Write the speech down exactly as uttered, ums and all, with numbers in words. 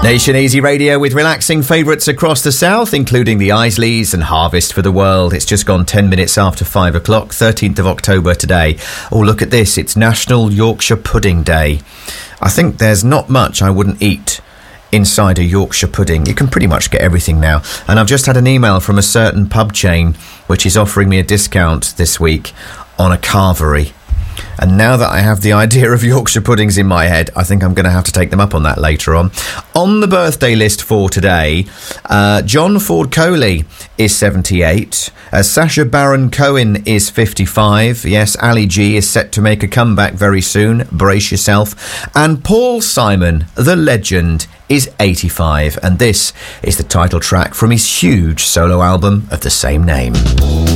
Nation Easy Radio with relaxing favourites across the south, including the Isleys and Harvest for the World. It's just gone ten minutes after five o'clock, thirteenth of October today. Oh, look at this. It's National Yorkshire Pudding Day. I think there's not much I wouldn't eat inside a Yorkshire pudding. You can pretty much get everything now. And I've just had an email from a certain pub chain which is offering me a discount this week on a carvery. And now that I have the idea of Yorkshire puddings in my head, I think I'm going to have to take them up on that later on. On the birthday list for today, uh, John Ford Coley is seventy-eight. Uh, Sacha Baron Cohen is fifty-five. Yes, Ali G is set to make a comeback very soon. Brace yourself. And Paul Simon, the legend, is eighty-five. And this is the title track from his huge solo album of the same name.